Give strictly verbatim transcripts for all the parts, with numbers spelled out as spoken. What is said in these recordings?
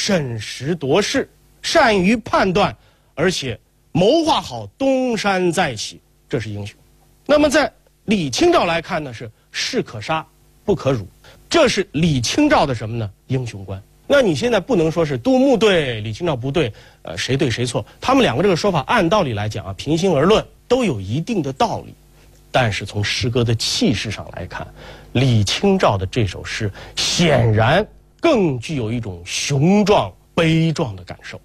审时度势，善于判断，而且谋划好东山再起，这是英雄。那么在李清照来看呢，是士可杀不可辱，这是李清照的什么呢？英雄观。那你现在不能说是杜牧对，李清照不对，呃，谁对谁错？他们两个这个说法，按道理来讲啊，平心而论都有一定的道理。但是从诗歌的气势上来看，李清照的这首诗显然更具有一种雄壮悲壮的感受。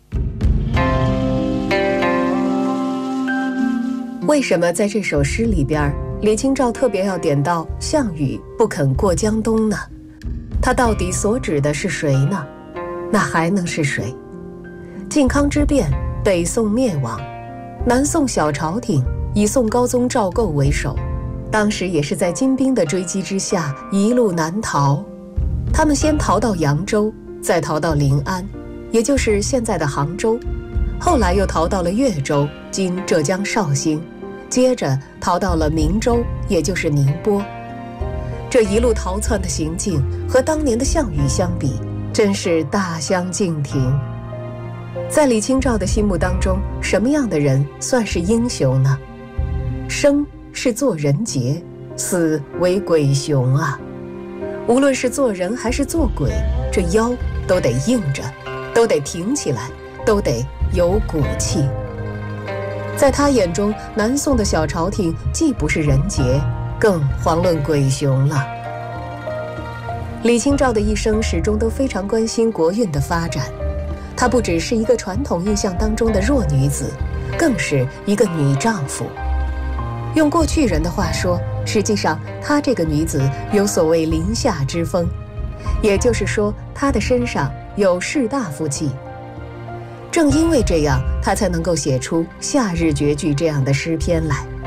为什么在这首诗里边，李清照特别要点到项羽不肯过江东呢？他到底所指的是谁呢？那还能是谁？靖康之变，北宋灭亡，南宋小朝廷以宋高宗赵构为首，当时也是在金兵的追击之下一路南逃。他们先逃到扬州，再逃到临安，也就是现在的杭州，后来又逃到了越州，今浙江绍兴，接着逃到了明州，也就是宁波。这一路逃窜的行径和当年的项羽相比，真是大相径庭。在李清照的心目当中，什么样的人算是英雄呢？生是做人杰，死为鬼雄啊！无论是做人还是做鬼，这腰都得硬着，都得挺起来，都得有骨气。在他眼中，南宋的小朝廷既不是人杰，更遑论鬼雄了。李清照的一生始终都非常关心国运的发展，她不只是一个传统印象当中的弱女子，更是一个女丈夫。用过去人的话说，实际上她这个女子有所谓临夏之风，也就是说她的身上有士大夫气。正因为这样，她才能够写出《夏日绝句》这样的诗篇来。